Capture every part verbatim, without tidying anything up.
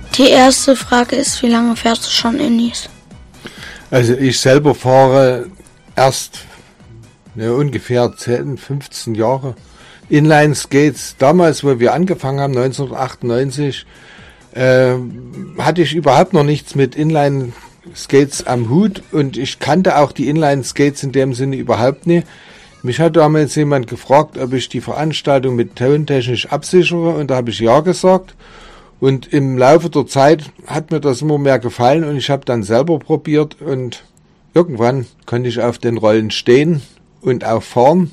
Die erste Frage ist, wie lange fährst du schon Innis? Also ich selber fahre erst ja, ungefähr zehn, fünfzehn Jahre Inline-Skates. Damals, wo wir angefangen haben, neunzehnhundertachtundneunzig, äh, hatte ich überhaupt noch nichts mit Inline-Skates am Hut und ich kannte auch die Inline-Skates in dem Sinne überhaupt nicht. Mich hat damals jemand gefragt, ob ich die Veranstaltung mit tontechnisch absichere und da habe ich ja gesagt. Und im Laufe der Zeit hat mir das immer mehr gefallen und ich habe dann selber probiert und irgendwann konnte ich auf den Rollen stehen und auch fahren.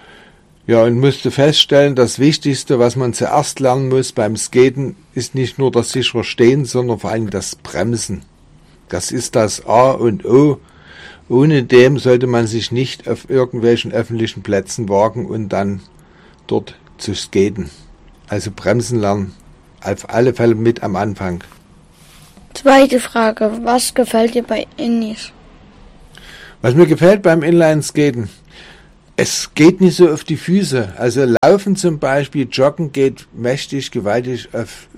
Ja, und musste feststellen, das Wichtigste, was man zuerst lernen muss beim Skaten, ist nicht nur das sichere Stehen, sondern vor allem das Bremsen. Das ist das A und O. Ohne dem sollte man sich nicht auf irgendwelchen öffentlichen Plätzen wagen und dann dort zu skaten. Also Bremsen lernen. Auf alle Fälle mit am Anfang. Zweite Frage, was gefällt dir bei Innis? Was mir gefällt beim Inline-Skaten, es geht nicht so auf die Füße. Also Laufen zum Beispiel, Joggen geht mächtig, gewaltig auf,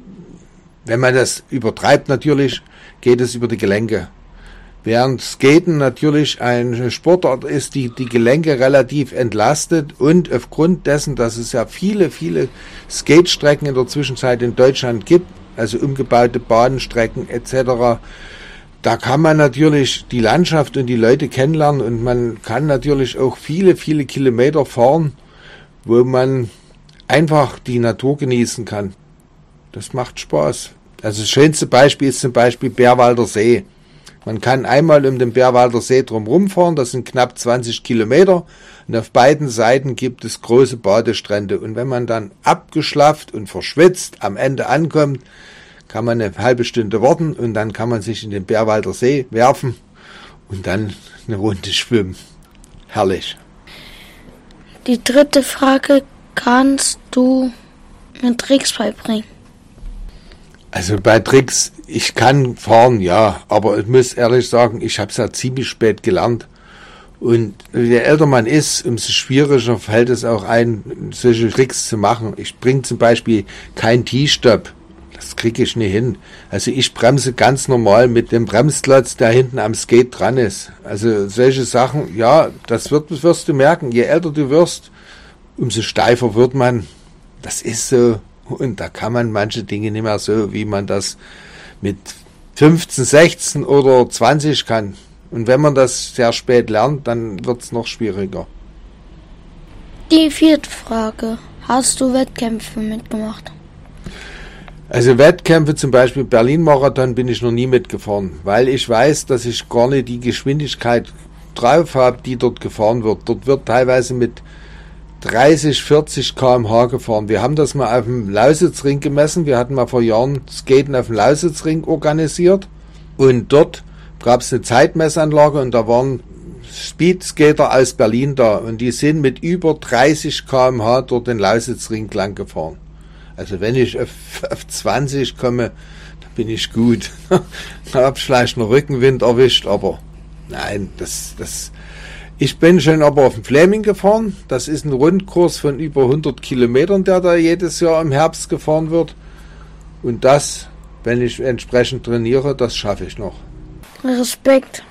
wenn man das übertreibt natürlich, geht es über die Gelenke. Während Skaten natürlich eine Sportart ist, die die Gelenke relativ entlastet und aufgrund dessen, dass es ja viele, viele Skatestrecken in der Zwischenzeit in Deutschland gibt, also umgebaute Bahnstrecken et cetera, da kann man natürlich die Landschaft und die Leute kennenlernen und man kann natürlich auch viele, viele Kilometer fahren, wo man einfach die Natur genießen kann. Das macht Spaß. Also das schönste Beispiel ist zum Beispiel Bärwalder See. Man kann einmal um den Bärwalder See drumherum fahren, das sind knapp zwanzig Kilometer und auf beiden Seiten gibt es große Badestrände. Und wenn man dann abgeschlafft und verschwitzt am Ende ankommt, kann man eine halbe Stunde warten und dann kann man sich in den Bärwalder See werfen und dann eine Runde schwimmen. Herrlich. Die dritte Frage, kannst du mir Tricks beibringen? Also bei Tricks, ich kann fahren, ja, aber ich muss ehrlich sagen, ich habe es ja ziemlich spät gelernt. Und je älter man ist, umso schwieriger fällt es auch ein, solche Tricks zu machen. Ich bringe zum Beispiel kein T-Stop, das kriege ich nicht hin. Also ich bremse ganz normal mit dem Bremsklotz, der hinten am Skate dran ist. Also solche Sachen, ja, das wird, wirst du merken, je älter du wirst, umso steifer wird man. Das ist so. Und da kann man manche Dinge nicht mehr so, wie man das mit fünfzehn, sechzehn oder zwanzig kann. Und wenn man das sehr spät lernt, dann wird es noch schwieriger. Die vierte Frage, hast du Wettkämpfe mitgemacht? Also Wettkämpfe, zum Beispiel Berlin-Marathon, bin ich noch nie mitgefahren, weil ich weiß, dass ich gar nicht die Geschwindigkeit drauf habe, die dort gefahren wird. Dort wird teilweise mit dreißig, vierzig Kilometer pro Stunde gefahren. Wir haben das mal auf dem Lausitzring gemessen. Wir hatten mal vor Jahren Skaten auf dem Lausitzring organisiert. Und dort gab es eine Zeitmessanlage und da waren Speedskater aus Berlin da. Und die sind mit über dreißig Kilometer pro Stunde dort den Lausitzring lang gefahren. Also wenn ich auf, auf zwanzig komme, dann bin ich gut. Da habe ich vielleicht noch Rückenwind erwischt, aber nein, das... das Ich bin schon aber auf dem Fläming gefahren. Das ist ein Rundkurs von über hundert Kilometern, der da jedes Jahr im Herbst gefahren wird. Und das, wenn ich entsprechend trainiere, das schaffe ich noch. Respekt.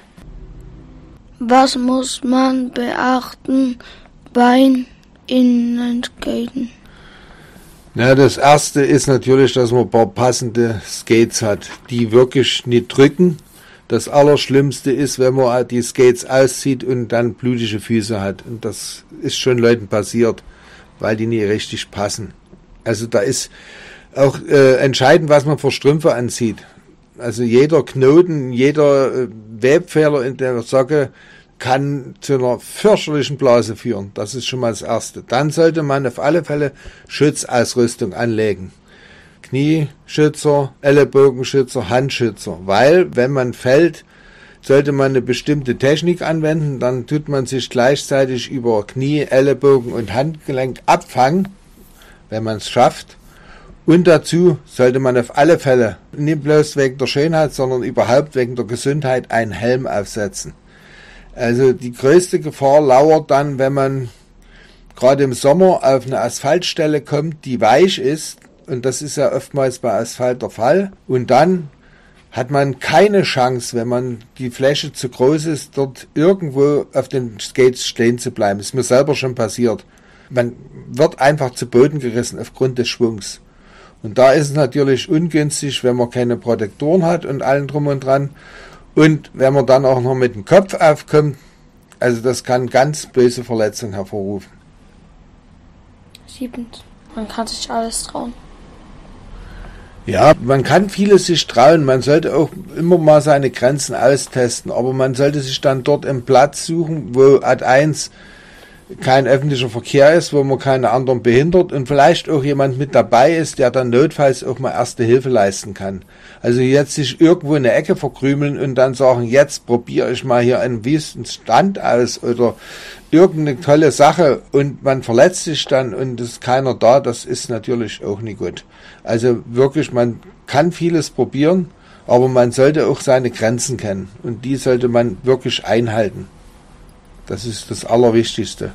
Was muss man beachten beim Inlineskaten? Na, das erste ist natürlich, dass man ein paar passende Skates hat, die wirklich nicht drücken. Das Allerschlimmste ist, wenn man die Skates auszieht und dann blutige Füße hat. Und das ist schon Leuten passiert, weil die nicht richtig passen. Also da ist auch äh, entscheidend, was man für Strümpfe anzieht. Also jeder Knoten, jeder äh, Webfehler in der Socke kann zu einer fürchterlichen Blase führen. Das ist schon mal das Erste. Dann sollte man auf alle Fälle Schutzausrüstung anlegen. Knieschützer, Ellenbogenschützer, Handschützer, weil wenn man fällt, sollte man eine bestimmte Technik anwenden, dann tut man sich gleichzeitig über Knie, Ellenbogen und Handgelenk abfangen, wenn man es schafft. Und dazu sollte man auf alle Fälle, nicht bloß wegen der Schönheit, sondern überhaupt wegen der Gesundheit, einen Helm aufsetzen. Also die größte Gefahr lauert dann, wenn man gerade im Sommer auf eine Asphaltstelle kommt, die weich ist, und das ist ja oftmals bei Asphalt der Fall. Und dann hat man keine Chance, wenn man die Fläche zu groß ist, dort irgendwo auf den Skates stehen zu bleiben. Ist mir selber schon passiert. Man wird einfach zu Boden gerissen aufgrund des Schwungs. Und da ist es natürlich ungünstig, wenn man keine Protektoren hat und allen drum und dran. Und wenn man dann auch noch mit dem Kopf aufkommt, also das kann ganz böse Verletzungen hervorrufen. Siebens. Man kann sich alles trauen. Ja, man kann vieles sich trauen. Man sollte auch immer mal seine Grenzen austesten. Aber man sollte sich dann dort einen Platz suchen, wo Ad eins kein öffentlicher Verkehr ist, wo man keine anderen behindert und vielleicht auch jemand mit dabei ist, der dann notfalls auch mal erste Hilfe leisten kann. Also jetzt sich irgendwo in eine Ecke verkrümeln und dann sagen, jetzt probiere ich mal hier einen Wüstenstand aus oder irgendeine tolle Sache und man verletzt sich dann und es ist keiner da, das ist natürlich auch nicht gut. Also wirklich, man kann vieles probieren, aber man sollte auch seine Grenzen kennen und die sollte man wirklich einhalten. Das ist das Allerwichtigste.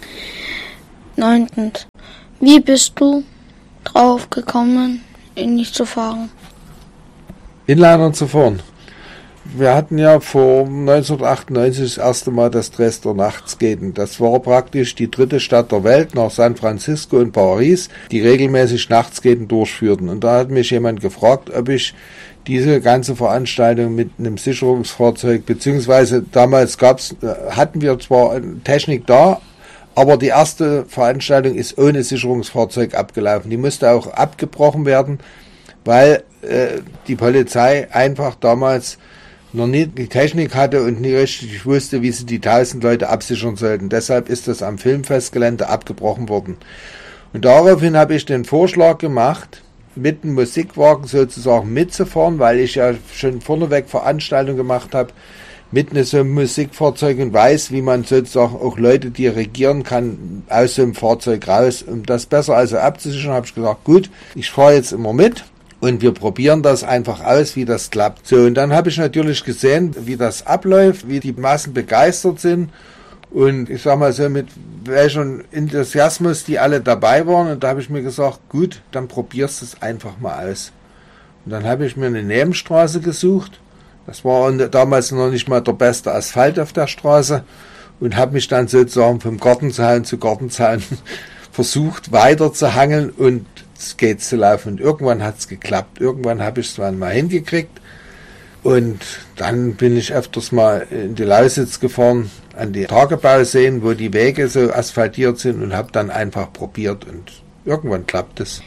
Neuntens. Wie bist du drauf gekommen, Inline zu fahren? Inliner zu fahren. Wir hatten ja vor neunzehnhundertachtundneunzig das erste Mal das Dresdner Nachtskaten. Das war praktisch die dritte Stadt der Welt nach San Francisco und Paris, die regelmäßig Nachtskaten durchführten. Und da hat mich jemand gefragt, ob ich diese ganze Veranstaltung mit einem Sicherungsfahrzeug, beziehungsweise damals gab's, hatten wir zwar Technik da, aber die erste Veranstaltung ist ohne Sicherungsfahrzeug abgelaufen. Die musste auch abgebrochen werden, weil äh, die Polizei einfach damals noch nie die Technik hatte und nie richtig wusste, wie sie die tausend Leute absichern sollten. Deshalb ist das am Filmfestgelände abgebrochen worden. Und daraufhin habe ich den Vorschlag gemacht, mit dem Musikwagen sozusagen mitzufahren, weil ich ja schon vorneweg Veranstaltungen gemacht habe, mit so einem Musikfahrzeug und weiß, wie man sozusagen auch Leute dirigieren kann, aus so einem Fahrzeug raus. Um das besser also abzusichern, habe ich gesagt, gut, ich fahre jetzt immer mit und wir probieren das einfach aus, wie das klappt. So, und dann habe ich natürlich gesehen, wie das abläuft, wie die Massen begeistert sind und ich sag mal so, mit welchem Enthusiasmus die alle dabei waren. Und da habe ich mir gesagt, gut, dann probierst du es einfach mal aus. Und dann habe ich mir eine Nebenstraße gesucht. Das war damals noch nicht mal der beste Asphalt auf der Straße und habe mich dann sozusagen vom Gartenzaun zu Gartenzaun versucht weiter zu hangeln und Skates zu laufen. Und irgendwann hat es geklappt. Irgendwann habe ich es dann mal hingekriegt und dann bin ich öfters mal in die Lausitz gefahren, an die Tagebauseen, wo die Wege so asphaltiert sind und habe dann einfach probiert und irgendwann klappt es.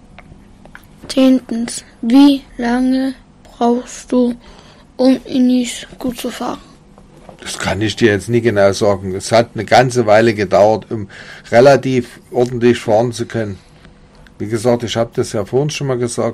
Zehntens. Wie lange brauchst du, um Inline gut zu fahren? Das kann ich dir jetzt nie genau sagen. Es hat eine ganze Weile gedauert, um relativ ordentlich fahren zu können. Wie gesagt, ich habe das ja vorhin schon mal gesagt,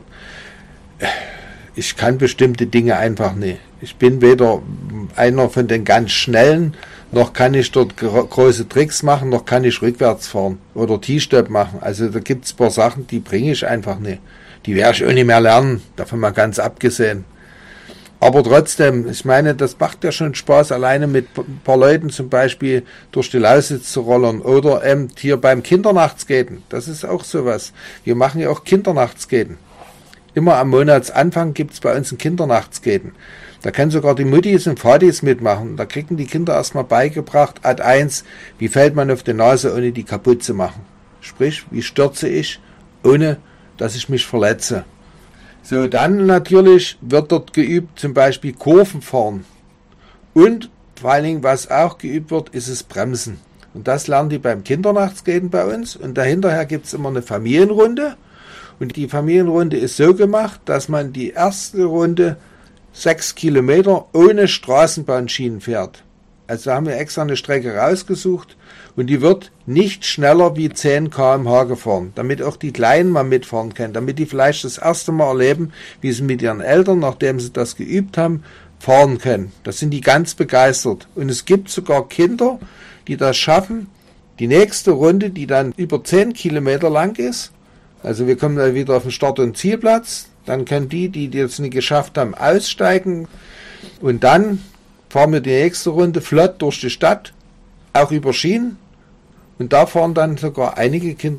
ich kann bestimmte Dinge einfach nicht. Ich bin weder einer von den ganz Schnellen, noch kann ich dort große Tricks machen, noch kann ich rückwärts fahren oder T-Step machen. Also da gibt es ein paar Sachen, die bringe ich einfach nicht. Die werde ich auch nicht mehr lernen, davon mal ganz abgesehen. Aber trotzdem, ich meine, das macht ja schon Spaß, alleine mit ein paar Leuten zum Beispiel durch die Lausitz zu rollern oder eben hier beim Kindernachtsskaten. Das ist auch sowas. Wir machen ja auch Kindernachtsskaten. Immer am Monatsanfang gibt es bei uns ein Kindernachtsskaten. Da können sogar die Muttis und Vatis mitmachen. Da kriegen die Kinder erstmal beigebracht, Ad eins, wie fällt man auf die Nase, ohne die kaputt zu machen. Sprich, wie stürze ich, ohne dass ich mich verletze. So, dann natürlich wird dort geübt, zum Beispiel Kurven fahren. Und vor allen Dingen, was auch geübt wird, ist es Bremsen. Und das lernen die beim Kindernachtsskaten bei uns. Und dahinterher gibt es immer eine Familienrunde. Und die Familienrunde ist so gemacht, dass man die erste Runde sechs Kilometer ohne Straßenbahnschienen fährt. Also haben wir extra eine Strecke rausgesucht und die wird nicht schneller wie zehn Kilometer pro Stunde gefahren, damit auch die Kleinen mal mitfahren können, damit die vielleicht das erste Mal erleben, wie sie mit ihren Eltern, nachdem sie das geübt haben, fahren können. Da sind die ganz begeistert. Und es gibt sogar Kinder, die das schaffen, die nächste Runde, die dann über zehn Kilometer lang ist, also wir kommen dann wieder auf den Start- und Zielplatz, dann können die, die das nicht geschafft haben, aussteigen und dann fahren wir die nächste Runde flott durch die Stadt, auch über Schienen. Und da fahren dann sogar einige Kinder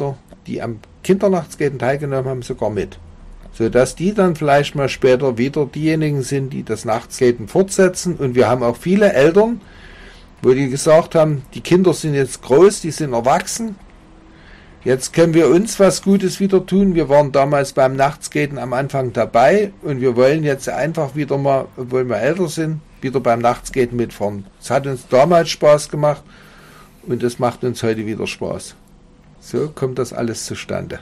die am Kindernachtsskaten teilgenommen haben, sogar mit. Sodass die dann vielleicht mal später wieder diejenigen sind, die das Nachtskaten fortsetzen. Und wir haben auch viele Eltern, wo die gesagt haben, die Kinder sind jetzt groß, die sind erwachsen. Jetzt können wir uns was Gutes wieder tun. Wir waren damals beim Nachtskaten am Anfang dabei und wir wollen jetzt einfach wieder mal, obwohl wir älter sind, wieder beim Nachtskaten mitfahren. Es hat uns damals Spaß gemacht und es macht uns heute wieder Spaß. So kommt das alles zustande.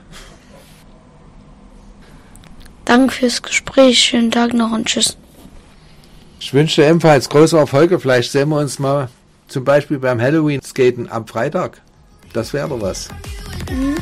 Danke fürs Gespräch. Schönen Tag noch und tschüss. Ich wünsche dir ebenfalls große Erfolge. Vielleicht sehen wir uns mal zum Beispiel beim Halloween-Skaten am Freitag. Das wäre doch was. Mhm.